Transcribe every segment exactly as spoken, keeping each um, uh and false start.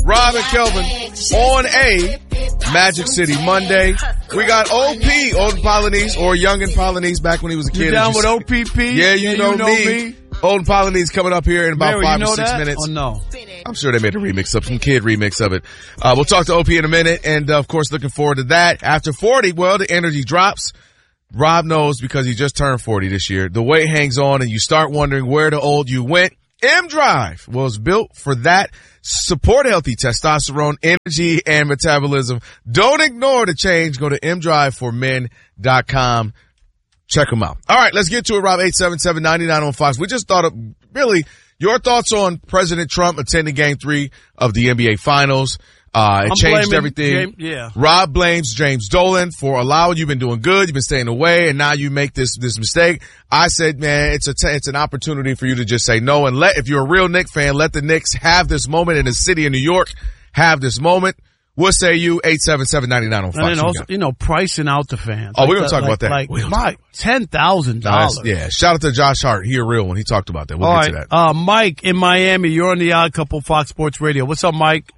Rob and Kelvin on a Magic City Monday. We got O P, Old Polynese, or Young and Polynese back when he was a kid. You down with O P P? Yeah, you, yeah, know, you know me. me. Old Polynese coming up here in about Mary, five you know or six that? minutes. Oh, no. I'm sure they made a remix of some kid remix of it. Uh, we'll talk to O P in a minute, and uh, of course, looking forward to that. After forty, well, the energy drops. Rob knows because he just turned forty this year. The weight hangs on, and you start wondering where the old you went. M-Drive was built for that. Support healthy testosterone, energy, and metabolism. Don't ignore the change. Go to m drive for men dot com. Check them out. All right, let's get to it, Rob. eight seven seven, nine nine on Fox. We just thought of, really, your thoughts on President Trump attending Game three of the N B A Finals. Uh, it I'm changed blaming everything. James, yeah. Rob blames James Dolan for allowing, you've been doing good, you've been staying away, and now you make this, this mistake. I said, man, it's a, t- it's an opportunity for you to just say no and let, if you're a real Knicks fan, let the Knicks have this moment in the city of New York, have this moment. What say you? eight seven seven, nine nine on Fox. And then also, you know, pricing out the fans. Oh, like we're going to talk like, about that. Like, we're my, ten thousand dollars. Yeah, shout out to Josh Hart. He a real one. He talked about that. We'll All get right. to that. Uh, Mike in Miami, you're on the Odd Couple Fox Sports Radio. What's up, Mike?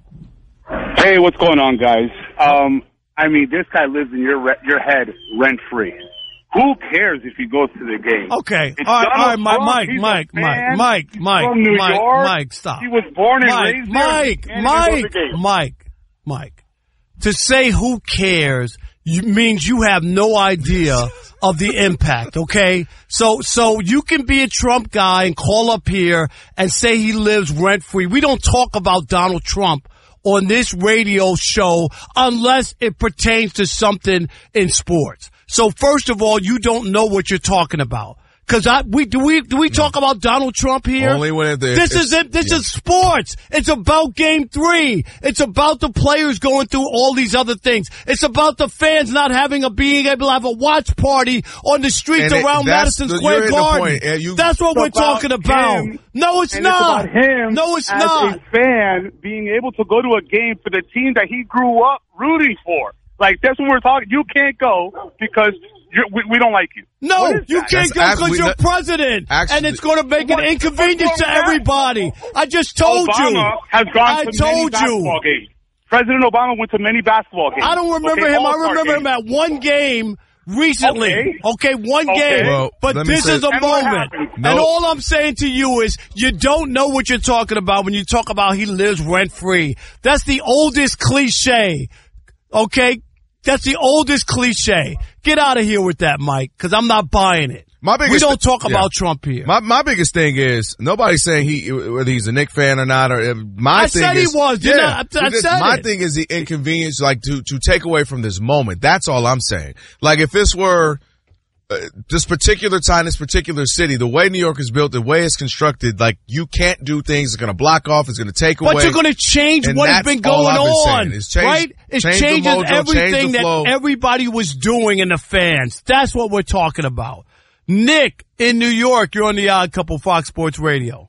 Hey, what's going on, guys? Um, I mean, this guy lives in your re- your head rent-free. Who cares if he goes to the game? Okay. It's all right, all right, Trump. Mike, He's Mike, a Mike, fan. Mike, He's Mike, from New Mike, York. Mike, stop. He was born and Mike, raised Mike, there. Mike, Mike, Mike, Mike. To say who cares you, means you have no idea of the impact, okay? So, so you can be a Trump guy and call up here and say he lives rent-free. We don't talk about Donald Trump on this radio show unless it pertains to something in sports. So first of all, you don't know what you're talking about. Cause I, we, do we, do we talk about Donald Trump here? Only when it, This is it. This yeah. is sports. It's about game three. It's about the players going through all these other things. It's about the fans not having a, being able to have a watch party on the streets And it- around that's Madison the- Square you're in the Garden. point. Yeah, you- That's what It's we're about talking about. him, No, it's and not. It's about him No, it's as not. a fan being able to go to a game for the team that he grew up rooting for. Like, that's what we're talking. You can't go because you're, we, we don't like you. No, you that? can't That's go because actually- you're president, actually- and it's going to make an What- inconvenience what's to wrong with that? everybody. I just told Obama you. has gone I to told many you. basketball games. President Obama went to many basketball games. I don't remember Okay, him. I All-Star remember him games. at one game recently. Okay. Okay, one Okay. game. Well, but let me this say- is a And what moment. happened? And No. all I'm saying to you is you don't know what you're talking about when you talk about he lives rent free. That's the oldest cliche. Okay? That's the oldest cliche. Get out of here with that, Mike, because I'm not buying it. My biggest we don't talk yeah. about Trump here. My my biggest thing is nobody's saying he whether he's a Knicks fan or not. Or my I thing said he is, was. Didn't Yeah, I? I Because said my it. thing is the inconvenience, like to to take away from this moment. That's all I'm saying. Like if this were uh, this particular time, this particular city, the way New York is built, the way it's constructed, like you can't do things. It's going to block off. It's going to take away. But you're going to change And what has that's been all going I've been on, saying, is change- right? It change the changes mojo, change everything the flow. that everybody was doing in the fans. That's what we're talking about. Nick in New York, you're on the Odd Couple Fox Sports Radio.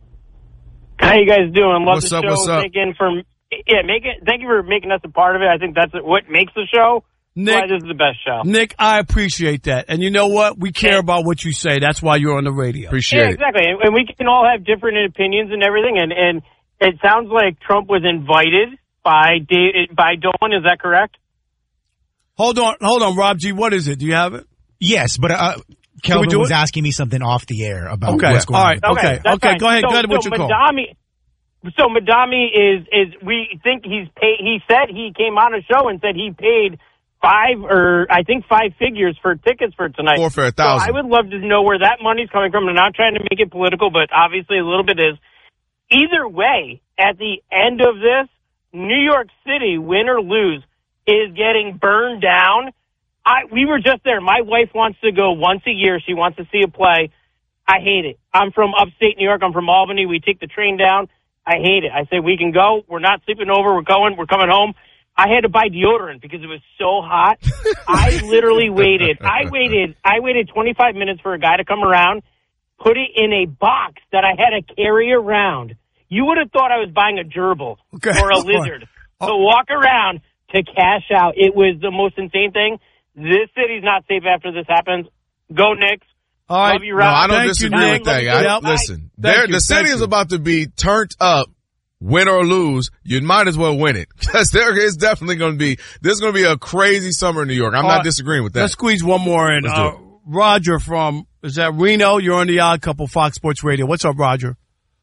How you guys doing? Love What's the up, show. what's up? Thank you for yeah, make it. Thank you for making us a part of it. I think that's what makes the show. Nick, Why this is the best show. Nick, I appreciate that. And you know what? We care Yeah. about what you say. That's why you're on the radio. Appreciate Yeah, it. exactly. And, and we can all have different opinions and everything. And, and it sounds like Trump was invited by David, by Dolan. Is that correct? Hold on, hold on, Rob G. What is it? Do you have it? Yes, but uh, we Kelvin do was it? asking me something off the air about Okay, what's going all on. right. Okay, that's okay, fine. go ahead, So, go ahead, what's so your call? Madami, so Madami is is we think he's paid. He said he came on a show and said he paid five or I think five figures for tickets for tonight. Four for a So thousand. I would love to know where that money's coming from. I'm not trying to make it political, but obviously a little bit is. Either way, at the end of this, New York City, win or lose, is getting burned down. I we were just there. My wife wants to go once a year. She wants to see a play. I hate it. I'm from upstate New York. I'm from Albany. We take the train down. I hate it. I say we can go. We're not sleeping over. We're going. We're coming home. I had to buy deodorant because it was so hot. I literally waited. I waited. I waited twenty-five minutes for a guy to come around, put it in a box that I had to carry around. You would have thought I was buying a gerbil Okay. or a All right. lizard to walk around to cash out. It was the most insane thing. This city's not safe after this happens. Go Knicks. All right. Love you, No, Rob. I don't Thank you, disagree Nick. with that. I, Yep. listen, Thank there- you, the city thank is you. about to be turned up win or lose, you might as well win it because there is definitely going to be there's going to be a crazy summer in New York. I'm All not right, disagreeing with that. Let's squeeze one more in. Let's do Uh, it. Roger from is that Reno? You're on the Odd Couple, Fox Sports Radio. What's up, Roger?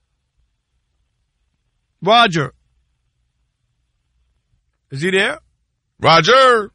Roger, is he there? Roger.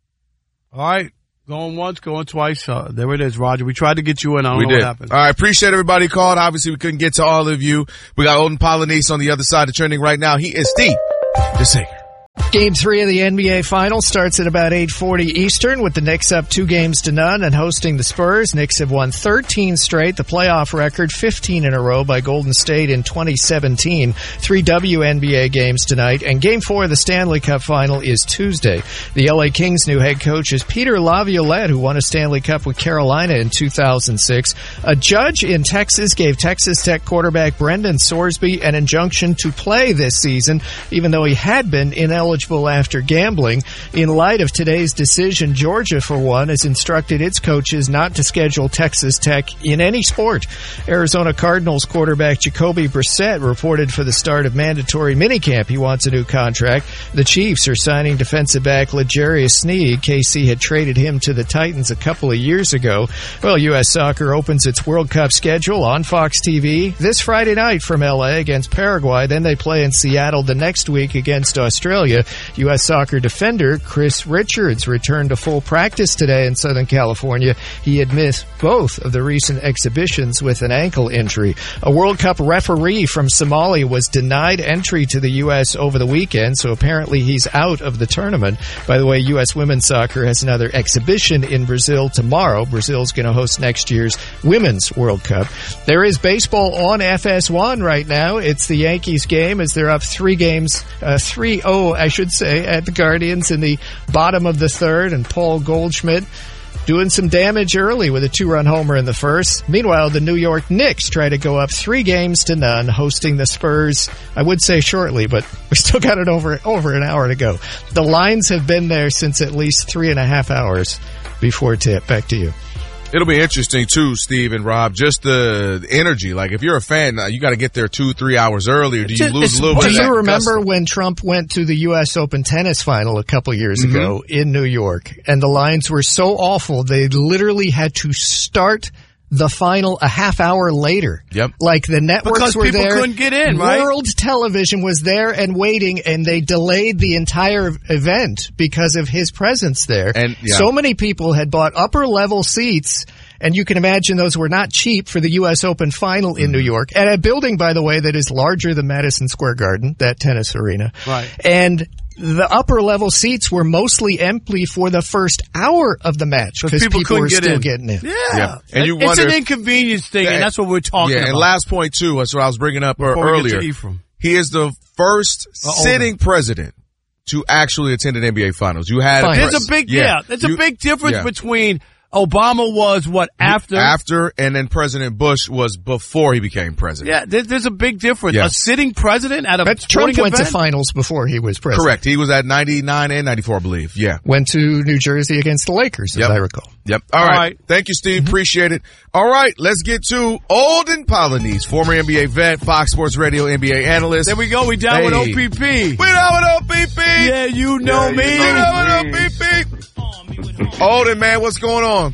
All right. Going once, going twice. Uh, there it is, Roger. We tried to get you in. I don't We know did. what happened. All right. Appreciate everybody who called. Obviously, we couldn't get to all of you. We got Olden Polynice on the other side of trending right now. He is Steve DeSager. Game three of the N B A Finals starts at about eight forty Eastern with the Knicks up two games to none and hosting the Spurs. Knicks have won thirteen straight, the playoff record fifteen in a row by Golden State in twenty seventeen. Three W N B A games tonight, and Game four of the Stanley Cup Final is Tuesday. The L A Kings' new head coach is Peter Laviolette, who won a Stanley Cup with Carolina in two thousand six. A judge in Texas gave Texas Tech quarterback Brendan Sorsby an injunction to play this season, even though he had been ineligible after gambling. In light of today's decision, Georgia, for one, has instructed its coaches not to schedule Texas Tech in any sport. Arizona Cardinals quarterback Jacoby Brissett reported for the start of mandatory minicamp he wants a new contract. The Chiefs are signing defensive back L'Jarius Sneed. K C had traded him to the Titans a couple of years ago. Well, U S Soccer opens its World Cup schedule on Fox T V this Friday night from L A against Paraguay. Then they play in Seattle the next week against Australia. U S Soccer defender Chris Richards returned to full practice today in Southern California. He had missed both of the recent exhibitions with an ankle injury. A World Cup referee from Somalia was denied entry to the U S over the weekend, so apparently he's out of the tournament. By the way, U S women's soccer has another exhibition in Brazil tomorrow. Brazil's going to host next year's Women's World Cup. There is baseball on F S one right now. It's the Yankees game as they're up three games, uh, three oh, I should say, at the Guardians in the bottom of the third, and Paul Goldschmidt doing some damage early with a two-run homer in the first. Meanwhile, the New York Knicks try to go up three games to none, hosting the Spurs, I would say shortly, but we still got it over, over an hour to go. The lines have been there since at least three and a half hours before tip. Back to you. It'll be interesting too, Steve and Rob, just the energy. Like if you're a fan, you got to get there two, three hours early, or do you It's- lose a little bit Do of you that remember custom? when Trump went to the U S Open tennis final a couple years Mm-hmm. ago in New York, and the lines were so awful they literally had to start the final a half hour later. Yep. Like the networks Because were people there. couldn't get in, right? World Television was there and waiting, and they delayed the entire event because of his presence there. And, yeah. So many people had bought upper level seats, and you can imagine those were not cheap for the U S Open final in New York. At a building, by the way, that is larger than Madison Square Garden, that tennis arena. Right. And the upper level seats were mostly empty for the first hour of the match because people, couldn't were get still in. getting in. Yeah. Yeah. And you it's wonder an if- inconvenience thing, and that's what we're talking yeah, about. and last point too, that's what I was bringing up Before we get to earlier. Ephraim. He is the first Uh, sitting president to actually attend an N B A Finals. You had Finals. There's a big, yeah, there's a You- big difference yeah. between Obama was what, after? after, and then President Bush was before he became president. Yeah, there, there's a big difference. Yeah. A sitting president at a But Trump sporting went event? to finals before he was president. Correct. He was at ninety-nine and ninety-four, I believe. Yeah. Went to New Jersey against the Lakers, as Yep. I recall. Yep. All, All right. right. Thank you, Steve. Appreciate it. All right. Let's get to Olden Polynice, former N B A vet, Fox Sports Radio N B A analyst. There we go. We down with Hey. O P P. We down with O P P. Yeah, you know Yeah, me. you We know down with O P P. Olden, man, what's going on?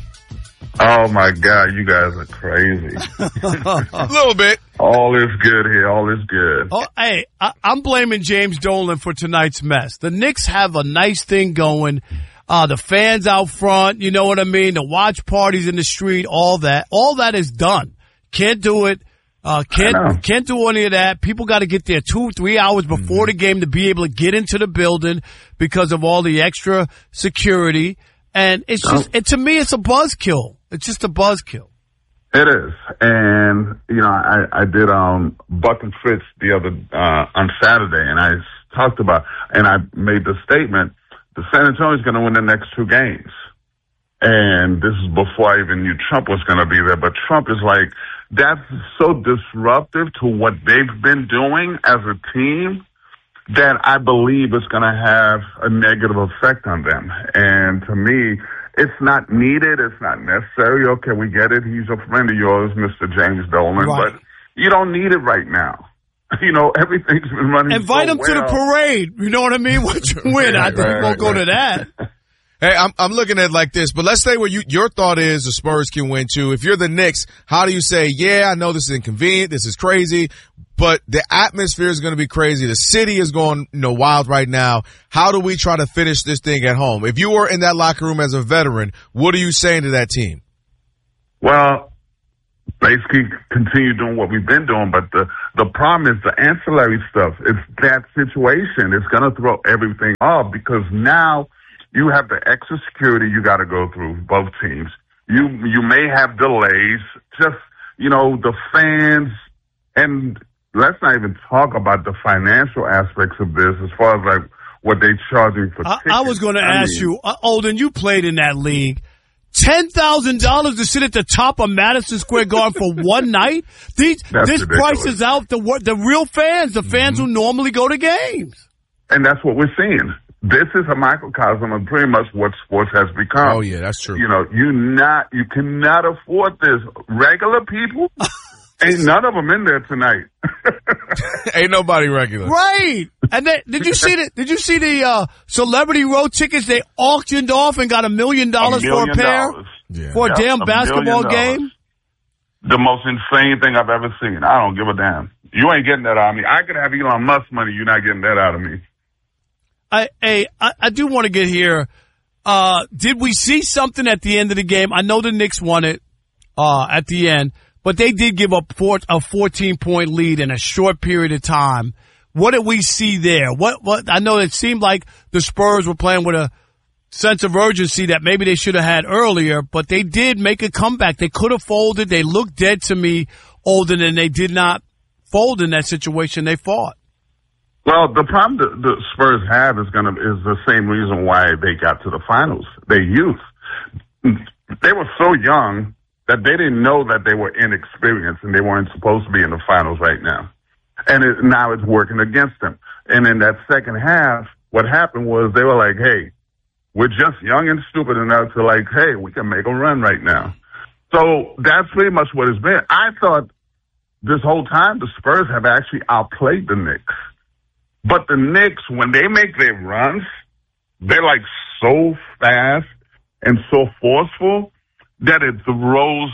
Oh my God, you guys are crazy. A little bit. All is good here. All is good. Oh, hey, I, I'm blaming James Dolan for tonight's mess. The Knicks have a nice thing going. Uh, the fans out front, you know what I mean? The watch parties in the street, all that. All that is done. Can't do it. Uh, I know. can't, can't do any of that. People got to get there two, three hours before the game to be able to get into the building because of all the extra security. And it's just, it, to me, it's a buzzkill. It's just a buzzkill. It is, and you know, I, I did um Buck and Fritz the other uh, on Saturday, and I talked about, and I made the statement: the San Antonio's going to win the next two games, and this is before I even knew Trump was going to be there. But Trump is like, that's so disruptive to what they've been doing as a team that I believe it's going to have a negative effect on them. And to me, it's not needed. It's not necessary. Okay, we get it. He's a friend of yours, Mister James Dolan, Right. but you don't need it right now. you know, everything's been running. Invite so them well. to the parade. You know what I mean? What you win? I think right, we won't go right. to that. Hey, I'm I'm looking at it like this, but let's say where you your thought is the Spurs can win too. If you're the Knicks, how do you say, yeah, I know this is inconvenient, this is crazy, but the atmosphere is going to be crazy. The city is going, you know, wild right now. How do we try to finish this thing at home? If you were in that locker room as a veteran, what are you saying to that team? Well, basically continue doing what we've been doing, but the the problem is the ancillary stuff. It's that situation. It's going to throw everything off because now you have the extra security you got to go through, both teams. You you may have delays, just, you know, the fans, and let's not even talk about the financial aspects of this as far as like what they're charging for I, tickets. I was going to I ask mean, you, uh, Olden, you played in that league. ten thousand dollars to sit at the top of Madison Square Garden for one night? These, That's this ridiculous. prices out the the real fans, the fans Mm-hmm. who normally go to games. And that's what we're seeing. This is a microcosm of pretty much what sports has become. Oh yeah, that's true. You know, you not you cannot afford this. Regular people, ain't none of them in there tonight. Ain't nobody regular. Right. And then, did you see the Did you see the uh, celebrity road tickets they auctioned off and got a million dollars for a million pair dollars. Yeah. for a Yep, damn a basketball million game? dollars. The most insane thing I've ever seen. I don't give a damn. You ain't getting that out of me. I could have Elon Musk money. You're not getting that out of me. I, I, I I do want to get here. Uh, did we see something at the end of the game? I know the Knicks won it uh, at the end, but they did give up four, a fourteen-point lead in a short period of time. What did we see there? What? What? I know it seemed like the Spurs were playing with a sense of urgency that maybe they should have had earlier, but they did make a comeback. They could have folded. They looked dead to me, Olden, and they did not fold in that situation. They fought. Well, the problem that the Spurs have is gonna is the same reason why they got to the finals. Their youth. They were so young that they didn't know that they were inexperienced and they weren't supposed to be in the finals right now. And it, now it's working against them. And in that second half, what happened was they were like, hey, we're just young and stupid enough to like, hey, we can make a run right now. So that's pretty much what it's been. I thought this whole time the Spurs have actually outplayed the Knicks. But the Knicks, when they make their runs, they're like so fast and so forceful that it throws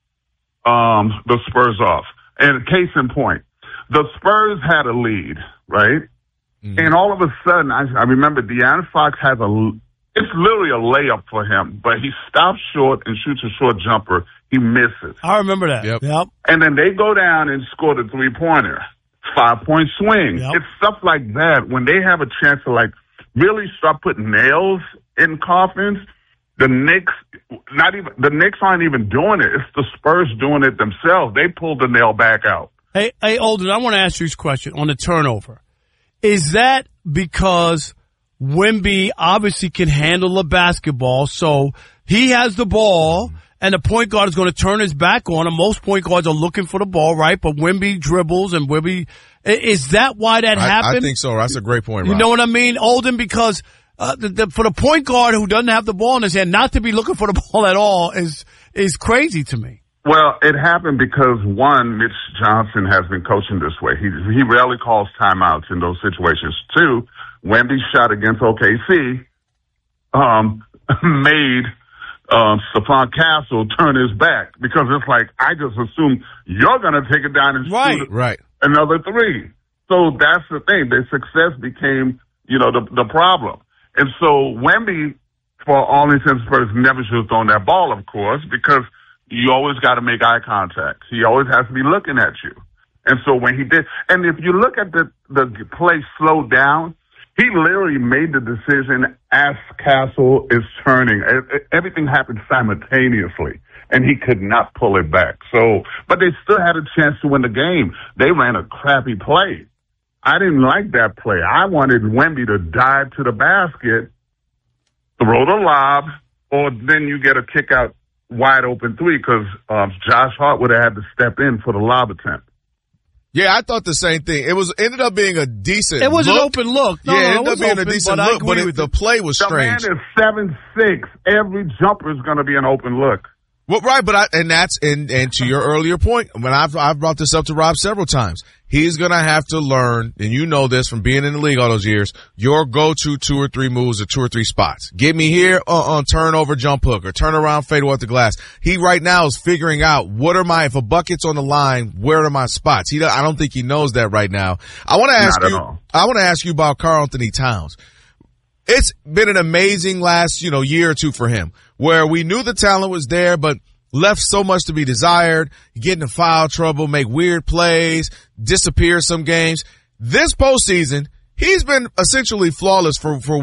um, the Spurs off. And case in point, the Spurs had a lead, right? Mm-hmm. And all of a sudden, I, I remember De'Aaron Fox has a, it's literally a layup for him, but he stops short and shoots a short jumper. He misses. I remember that. Yep. Yep. And then they go down and score the three-pointer. Five-point swing. Yep. It's stuff like that. When they have a chance to, like, really start putting nails in coffins, the Knicks, not even the Knicks aren't even doing it. It's the Spurs doing it themselves. They pulled the nail back out. Hey, hey, Olden, I want to ask you this question on the turnover. Is that because Wemby obviously can handle a basketball, so he has the ball, and the point guard is going to turn his back on him? Most point guards are looking for the ball, right? But Wemby dribbles, and Wemby, is that why that I, happened? I think so. That's a great point, Rob. You know what I mean, Olden? Because uh, the, the, for the point guard who doesn't have the ball in his hand, not to be looking for the ball at all is is crazy to me. Well, it happened because, one, Mitch Johnson has been coaching this way. He he rarely calls timeouts in those situations. Two, Wemby's shot against O K C um, made um, Stephon Castle turn his back because it's like, I just assume you're going to take it down and Right. shoot Right. another three. So that's the thing. Their success became, you know, the the problem. And so Wemby, for all intents and purposes, never should have thrown that ball, of course, because you always got to make eye contact. He always has to be looking at you. And so when he did, and if you look at the, the play slowed down, he literally made the decision as Castle is turning. Everything happened simultaneously, and he could not pull it back. So, but they still had a chance to win the game. They ran a crappy play. I didn't like that play. I wanted Wemby to dive to the basket, throw the lob, or then you get a kick out wide open three because um, Josh Hart would have had to step in for the lob attempt. Yeah, I thought the same thing. It was ended up being a decent. It was look. an open look. No, yeah, no, it it ended up was being open, a decent but I look, but agree it, with the you. The play was strange. man is seven six. Every jumper is going to be an open look. Well, right, but I, and that's and and to your earlier point, when I've I've brought this up to Rob several times, he's going to have to learn, and you know this from being in the league all those years, your go-to two or three moves or two or three spots. Get me here on, on turnover jump hook or turn around fadeaway at the glass. He right now is figuring out what are my, if a bucket's on the line, where are my spots? He, I don't think he knows that right now. I want to ask Not at you, all. I want to ask you about Karl-Anthony Towns. It's been an amazing last, you know, year or two for him where we knew the talent was there, but left so much to be desired, get into foul trouble, make weird plays, disappear some games. This postseason, he's been essentially flawless for, for